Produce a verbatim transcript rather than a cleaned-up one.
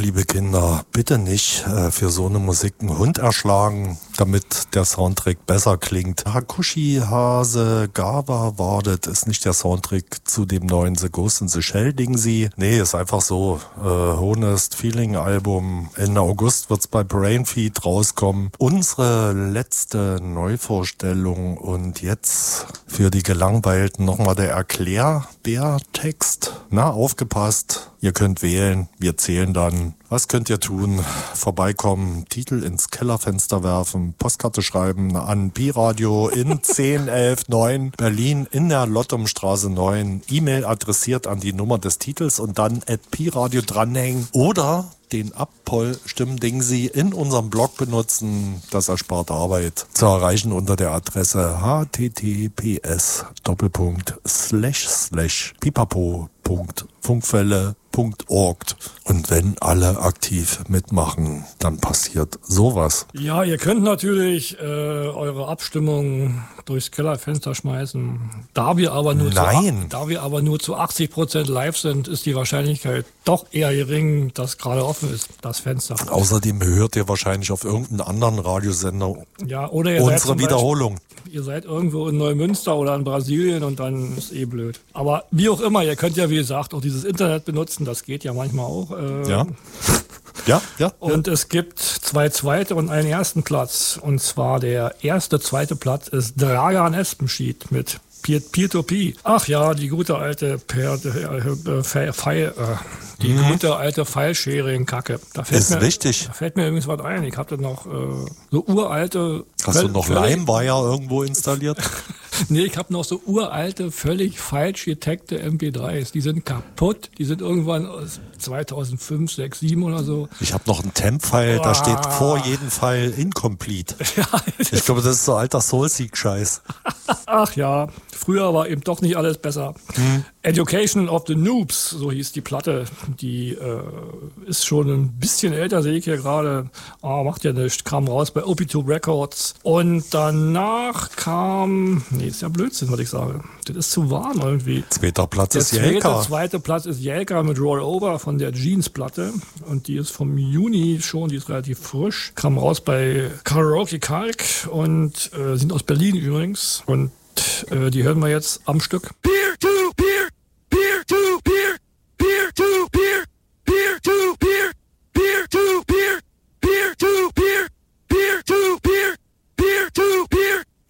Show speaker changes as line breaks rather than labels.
liebe Kinder, bitte nicht äh, für so eine Musik einen Hund erschlagen, damit der Soundtrack besser klingt. Hakushi Hase Gawa Wardet ist nicht der Soundtrack zu dem neuen The Ghost in the Shell Ding sie. Nee, ist einfach so. Äh, Honest Feeling Album. Ende August wird's bei Brainfeed rauskommen. Unsere letzte Neuvorstellung und jetzt für die Gelangweilten nochmal der Erklärbär-Text. Na, aufgepasst. Ihr könnt wählen, wir zählen dann. Was könnt ihr tun? Vorbeikommen, Titel ins Kellerfenster werfen, Postkarte schreiben an Pi-Radio in zehn elf neun Berlin in der Lottumstraße neun. E-Mail adressiert an die Nummer des Titels und dann at Pi-Radio dranhängen. Oder den Abpoll-Stimmdingsi in unserem Blog benutzen. Das erspart Arbeit. Zu erreichen unter der Adresse https doppelpunkt slash slash pipapo punkt funkfälle punkt org. Und wenn alle aktiv mitmachen, dann passiert sowas.
Ja, ihr könnt natürlich äh, eure Abstimmung durchs Kellerfenster schmeißen. Da wir aber nur
Nein.
Zu, da wir aber nur zu achtzig Prozent live sind, ist die Wahrscheinlichkeit doch eher gering, dass gerade offen ist, das Fenster.
Außerdem hört ihr wahrscheinlich auf irgendeinen anderen Radiosender
ja, oder ihr
unsere
seid
Wiederholung.
Beispiel, ihr seid irgendwo in Neumünster oder in Brasilien und dann ist eh blöd. Aber wie auch immer, ihr könnt ja wie gesagt auch dieses Internet benutzen, das geht ja manchmal auch. Äh,
ja. Ja, ja.
Und ja. Es gibt zwei zweite und einen ersten Platz. Und zwar der erste, zweite Platz ist Dragan Espenschied mit Peer-to-Peer. Ach ja, die gute alte per, äh, File, äh, die mhm. gute alte File-Sharing-Kacke. Da fällt
ist
mir,
richtig.
Da fällt mir übrigens was ein. Ich hatte noch äh, so uralte...
Hast du noch LimeWire irgendwo installiert?
Nee, ich habe noch so uralte, völlig falsch getaggte M P drei s. Die sind kaputt. Die sind irgendwann aus zweitausendfünf, sechs, sieben oder so.
Ich habe noch einen Temp-File, da steht vor jedem File incomplete. Ja, ich glaube, das ist so alter Soulseek-Scheiß.
Ach ja, früher war eben doch nicht alles besser. Hm. Education of the Noobs, so hieß die Platte. Die äh, ist schon ein bisschen älter, sehe ich hier gerade. Ah, macht ja nichts. Kam raus bei O P zwei Records. Und danach kam... Nee, ist ja Blödsinn, was ich sage. Das ist zu warm irgendwie.
Zweiter Platz
der
ist Jelka.
Der zweite Platz ist Jelka mit Rollover von der Jeans-Platte. Und die ist vom Juni schon, die ist relativ frisch. Kam raus bei Karaoke Kalk und äh, sind aus Berlin übrigens. Und äh, die hören wir jetzt am Stück.